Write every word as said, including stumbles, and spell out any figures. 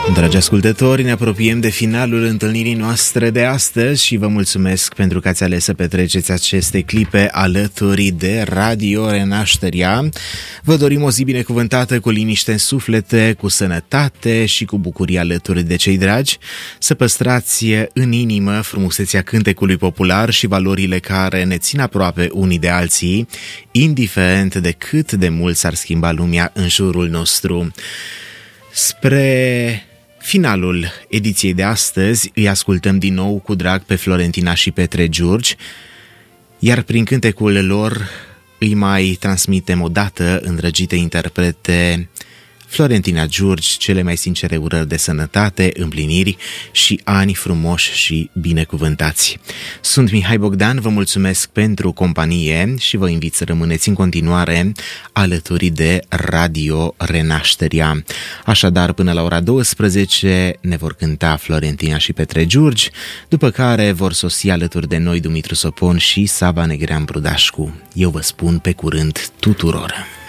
Dragi ascultători, ne apropiem de finalul întâlnirii noastre de astăzi și vă mulțumesc pentru că ați ales să petreceți aceste clipe alături de Radio Renașterea. Vă dorim o zi binecuvântată, cu liniște în suflete, cu sănătate și cu bucurie alături de cei dragi. Să păstrați în inimă frumusețea cântecului popular și valorile care ne țin aproape unii de alții, indiferent de cât de mult s-ar schimba lumea în jurul nostru. Spre finalul ediției de astăzi îi ascultăm din nou cu drag pe Florentina și Petre Giurgi, iar prin cântecul lor îi mai transmitem odată, îndrăgite interprete, Florentina Giurgi, cele mai sincere urări de sănătate, împliniri și ani frumoși și binecuvântați. Sunt Mihai Bogdan, vă mulțumesc pentru companie și vă invit să rămâneți în continuare alături de Radio Renașterea. Așadar, până la ora douăsprezece ne vor cânta Florentina și Petre Giurgi, după care vor sosi alături de noi Dumitru Sopon și Sava Negrean Brudașcu. Eu vă spun pe curând tuturor!